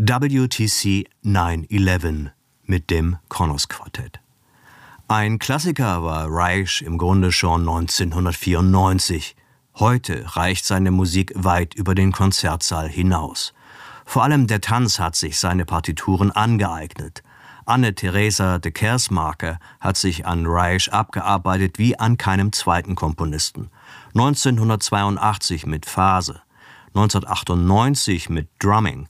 WTC 9/11 mit dem Kronos Quartett. Ein Klassiker war Reich im Grunde schon 1994. Heute reicht seine Musik weit über den Konzertsaal hinaus. Vor allem der Tanz hat sich seine Partituren angeeignet. Anne-Theresa de Kersmaker hat sich an Reich abgearbeitet wie an keinem zweiten Komponisten. 1982 mit Phase, 1998 mit Drumming,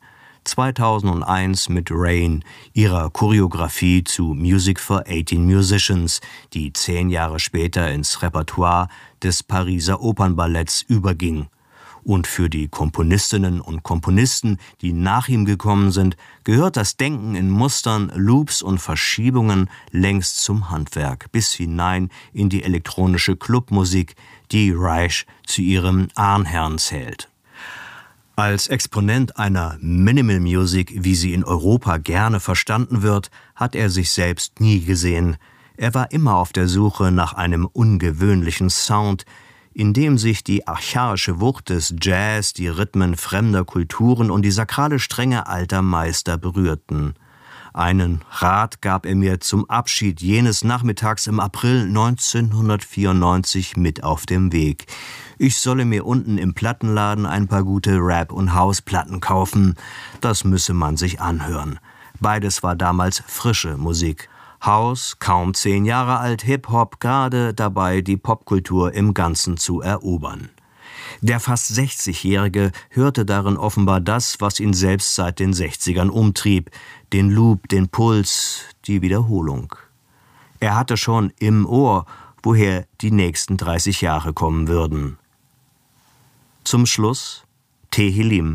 2001 mit Rain, ihrer Choreografie zu Music for 18 Musicians, die 10 Jahre später ins Repertoire des Pariser Opernballetts überging. Und für die Komponistinnen und Komponisten, die nach ihm gekommen sind, gehört das Denken in Mustern, Loops und Verschiebungen längst zum Handwerk, bis hinein in die elektronische Clubmusik, die Reich zu ihrem Ahnherrn zählt. Als Exponent einer Minimal Music, wie sie in Europa gerne verstanden wird, hat er sich selbst nie gesehen. Er war immer auf der Suche nach einem ungewöhnlichen Sound, in dem sich die archaische Wucht des Jazz, die Rhythmen fremder Kulturen und die sakrale Strenge alter Meister berührten. Einen Rat gab er mir zum Abschied jenes Nachmittags im April 1994 mit auf dem Weg. Ich solle mir unten im Plattenladen ein paar gute Rap- und House-Platten kaufen. Das müsse man sich anhören. Beides war damals frische Musik. House, kaum 10 Jahre alt, Hip-Hop, gerade dabei, die Popkultur im Ganzen zu erobern. Der fast 60-Jährige hörte darin offenbar das, was ihn selbst seit den 60ern umtrieb, den Loop, den Puls, die Wiederholung. Er hatte schon im Ohr, woher die nächsten 30 Jahre kommen würden. Zum Schluss Tehillim,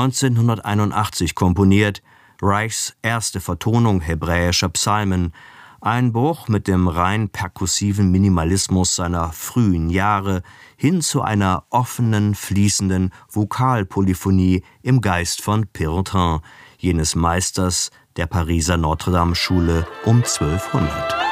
1981 komponiert, Reichs erste Vertonung hebräischer Psalmen, ein Bruch mit dem rein perkussiven Minimalismus seiner frühen Jahre hin zu einer offenen, fließenden Vokalpolyphonie im Geist von Perrotin, jenes Meisters der Pariser Notre-Dame-Schule um 1200.